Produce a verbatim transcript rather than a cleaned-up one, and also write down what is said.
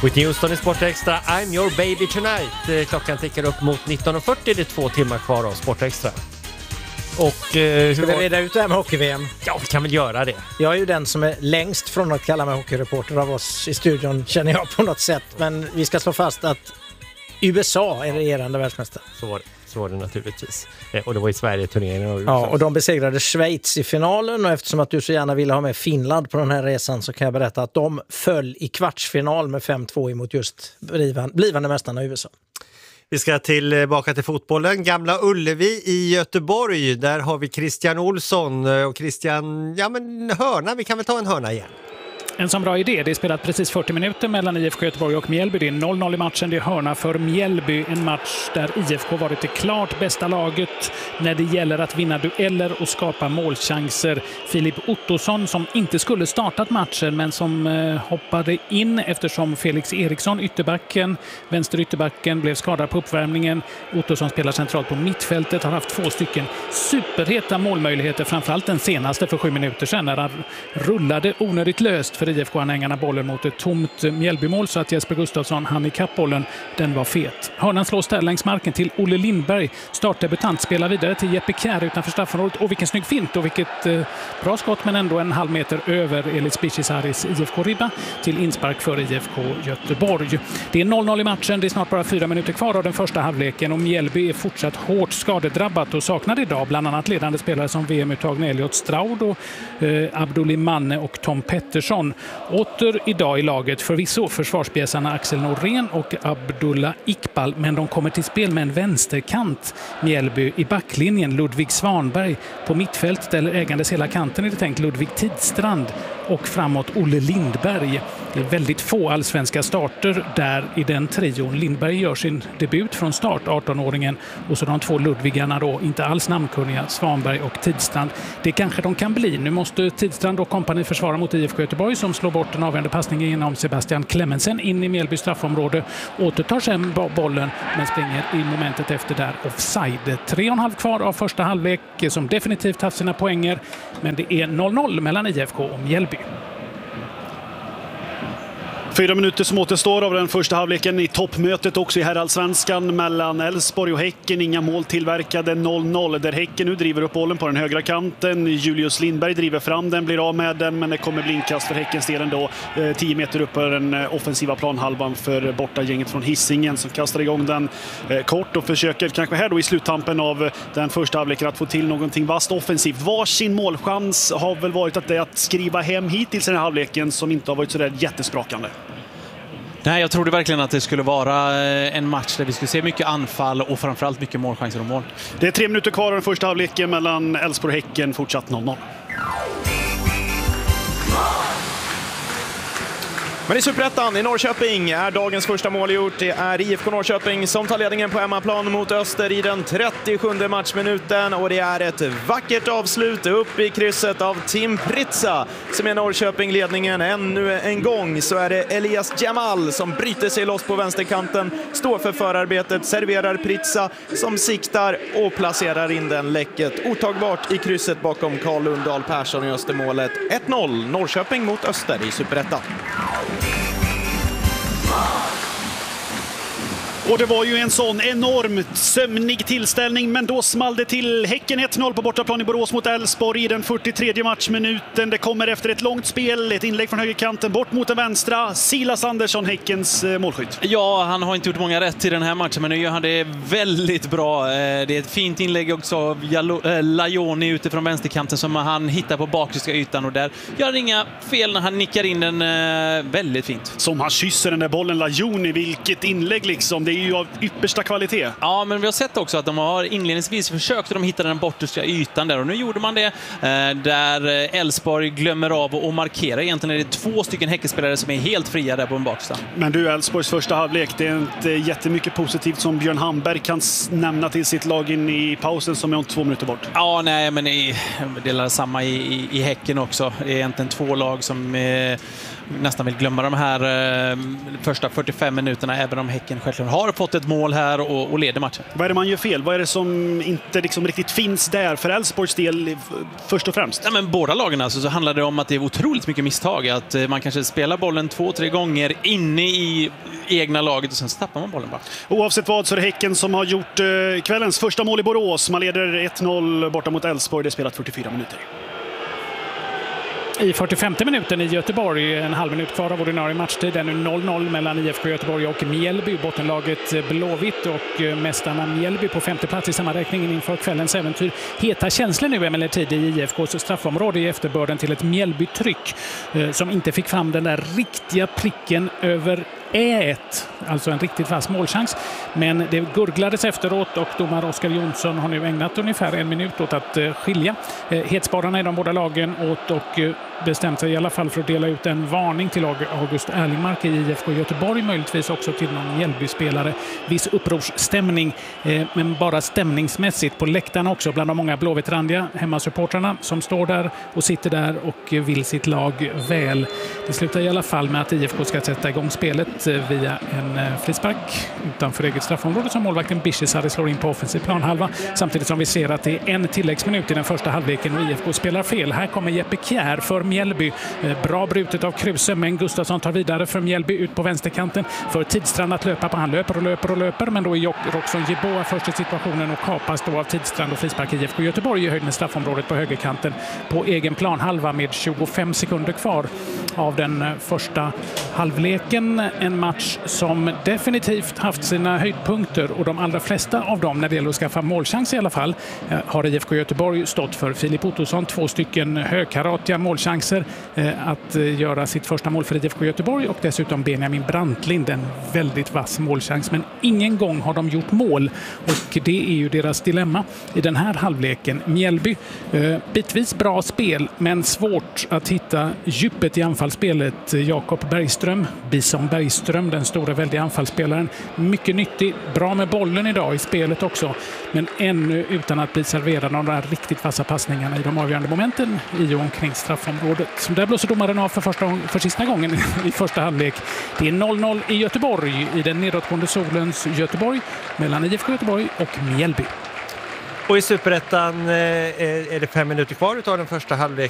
Whitney Houston i Sport Extra, I'm your baby tonight. Klockan tickar upp mot nitton och fyrtio, det är två timmar kvar av Sport Extra. Och, eh, Ska vi reda ut det här med hockey-V M? Ja, vi kan väl göra det. Jag är ju den som är längst från att kalla mig hockeyreporter av oss i studion, känner jag på något sätt. Men vi ska slå fast att U S A är regerande världsmästare. Så var det, så var det naturligtvis. Eh, och det var i Sverige-turneringen. Ja, och de besegrade Schweiz i finalen. Och eftersom att du så gärna ville ha med Finland på den här resan så kan jag berätta att de föll i kvartsfinal med fem två emot just blivande, blivande mästarna i U S A. Vi ska tillbaka till fotbollen. Gamla Ullevi i Göteborg. Där har vi Christian Olsson. Och Christian, ja men hörna, vi kan väl ta en hörna igen. En sån bra idé. Det är spelat precis fyrtio minuter mellan I F K Göteborg och Mjällby. Det är noll noll i matchen. Det är hörna för Mjällby. En match där I F K varit det klart bästa laget när det gäller att vinna dueller och skapa målchanser. Filip Ottosson, som inte skulle startat matchen men som eh, hoppade in eftersom Felix Eriksson, ytterbacken, vänster ytterbacken, blev skadad på uppvärmningen. Ottosson spelar centralt på mittfältet, har haft två stycken superheta målmöjligheter, framförallt den senaste för sju minuter sedan när han rullade onödigt löst för I F K-anhängarna bollen mot ett tomt Mjällbymål så att Jesper Gustafsson hann ikapp bollen. Den var fet. Hörnan slås där längs marken till Olle Lindberg. Startdebutant spelar vidare till Jeppe Kjär utanför straffområdet. Och vilken snygg fint och vilket eh, bra skott, men ändå en halv meter över Elis Bishisaris I F K-ribba till inspark för I F K Göteborg. Det är noll noll i matchen. Det är snart bara fyra minuter kvar av den första halvleken och Mjällby är fortsatt hårt skadedrabbat och saknar idag bland annat ledande spelare som V M-uttagna Elliot Straud och eh, Abdulli Manne och Tom Pettersson. Åter idag i laget förvisso försvarsbjäsarna Axel Norén och Abdullah Iqbal, men de kommer till spel med en vänsterkant. Mjällby i backlinjen, Ludvig Svanberg på mittfält eller ägandes hela kanten är det tänkt Ludvig Tidstrand och framåt Olle Lindberg. Det är väldigt få allsvenska starter där i den trion. Lindberg gör sin debut från start, arton-åringen, och så de två Ludvigarna då, inte alls namnkunniga, Svanberg och Tidstrand. Det kanske de kan bli. Nu måste Tidstrand och kompani försvara mot I F K Göteborg som slår bort den avgörande passningen genom Sebastian Clemensen in i Mjällby straffområde. Återtar sen bollen men springer i momentet efter där offside. Tre och en halv kvar av första halvlek som definitivt haft sina poänger, men det är noll noll mellan I F K och Mjällby. Fyra minuter som återstår av den första halvleken i toppmötet också i herrallsvenskan mellan Elfsborg och Häcken. Inga mål tillverkade, noll noll. Där Häcken nu driver upp bollen på den högra kanten. Julius Lindberg driver fram den, blir av med den, men det kommer bli inkast för Häckens del ändå. Eh, tio meter upp på den offensiva planhalvan för borta gänget från Hisingen som kastar igång den eh, kort och försöker kanske här då i sluttampen av den första halvleken att få till någonting vast offensivt. Varsin målchans har väl varit att det att skriva hem hittills i den här halvleken som inte har varit så där jättesprakande. Nej, jag trodde verkligen att det skulle vara en match där vi skulle se mycket anfall och framförallt mycket målchanser och mål. Det är tre minuter kvar av den första halvleken mellan Elfsborg och Häcken, fortsatt noll noll. Men i Superettan i Norrköping är dagens första mål gjort. Det är I F K Norrköping som tar ledningen på hemmaplan mot Öster i den trettiosjunde matchminuten. Och det är ett vackert avslut upp i krysset av Tim Pritsa som är Norrköping ledningen. Ännu en gång så är det Elias Jamal som bryter sig loss på vänsterkanten, står för förarbetet, serverar Pritsa som siktar och placerar in den läcket otagbart i krysset bakom Carl Lundahl Persson i Östermålet. ett noll Norrköping mot Öster i Superettan. Och det var ju en sån enormt sömnig tillställning, men då small det till. Häcken ett noll på bortaplan i Borås mot Elfsborg i den fyrtiotredje matchminuten. Det kommer efter ett långt spel, ett inlägg från högerkanten bort mot den vänstra. Silas Andersson, Häckens målskytt. Ja, han har inte gjort många rätt i den här matchen, men nu gör han det väldigt bra. Det är ett fint inlägg också av Lajoni utifrån vänsterkanten som han hittar på bakriska ytan, och där gör han inga fel när han nickar in den väldigt fint. Som han kysser den där bollen, Lajoni, vilket inlägg liksom. Det är ju av yppersta kvalitet. Ja, men vi har sett också att de har inledningsvis försökt och de hittade den bortersta ytan där, och nu gjorde man det där Elfsborg glömmer av och markerar. Egentligen är det två stycken Häckenspelare som är helt fria där på en baksta. Men du, Elfsborgs första halvlek, det är inte jättemycket positivt som Björn Hamberg kan nämna till sitt lag in i pausen som är om två minuter bort. Ja, nej, men det är samma i, i, i Häcken också. Det är egentligen två lag som eh, nästan vill glömma de här eh, första fyrtiofem minuterna, även om Häcken självklart har fått ett mål här och, och leder matchen. Vad är det man gör fel? Vad är det som inte liksom riktigt finns där för Elfsborgs del först och främst? Nej, men båda lagen alltså, så handlar det om att det är otroligt mycket misstag. Att eh, man kanske spelar bollen två, tre gånger inne i egna laget och sen tappar man bollen bara. Oavsett vad så är det Häcken som har gjort eh, kvällens första mål i Borås. Man leder ett noll borta mot Elfsborg. Det är spelat fyrtiofyra minuter. I fyrtiofemte minuten i Göteborg, en halv minut kvar av ordinarie matchtid, är nu noll noll mellan I F K Göteborg och Mjällby. Bottenlaget Blåvitt och mästarna Mjällby på femte plats i sammanräkningen inför kvällens äventyr. Heta känslor nu emellertid i I F K:s straffområde i efterbörden till ett Mjällby-tryck som inte fick fram den där riktiga pricken över ett, alltså en riktigt fast målchans. Men det gurglades efteråt och domare Oskar Jonsson har nu ägnat ungefär en minut åt att skilja hetspararna i de båda lagen åt och bestämt sig i alla fall för att dela ut en varning till August Erlingmark i I F K Göteborg, möjligtvis också till någon Mjällby-spelare. Viss upprorsstämning, men bara stämningsmässigt på läktarna också, bland de många blåvittrandiga hemmasupportrarna som står där och sitter där och vill sitt lag väl. Det slutar i alla fall med att I F K ska sätta igång spelet via en frispark utanför eget straffområde som målvakten Bishisari slår in på offensiv planhalva, samtidigt som vi ser att det är en tilläggsminut i den första halvleken och I F K spelar fel. Här kommer Jeppe Kjär för Mjällby. Bra brutet av Kruse, men Gustafsson tar vidare för Mjällby ut på vänsterkanten för Tidstrand att löpa på. Han löper och löper och löper, men då är Roxon Jeboa först i situationen och kapas då av Tidstrand och frispark i I F K Göteborg i höjd med straffområdet på högerkanten på egen planhalva med tjugofem sekunder kvar av den första halvleken. En match som definitivt haft sina höjdpunkter och de allra flesta av dem, när det gäller att skaffa målchans i alla fall, har I F K Göteborg stått för. Filip Ottosson, två stycken högkaratiga målchanser att göra sitt första mål för I F K Göteborg och dessutom Benjamin Brantlind, en väldigt vass målchans, men ingen gång har de gjort mål och det är ju deras dilemma i den här halvleken. Mjällby, bitvis bra spel men svårt att hitta djupet i anfallsspelet. Jakob Bergström, Bison Bergström, den stora väldiga anfallsspelaren, mycket nyttig, bra med bollen idag i spelet också, men ännu utan att bli serverad av de där riktigt vassa passningarna i de avgörande momenten i och omkring straffområdet. Så där blåser domaren av för, första, för sista gången i första halvlek. Det är noll noll i Göteborg, i den nedåtgående solens Göteborg, mellan I F K Göteborg och Mjällby. Och i Superettan är det fem minuter kvar av den första halvleken.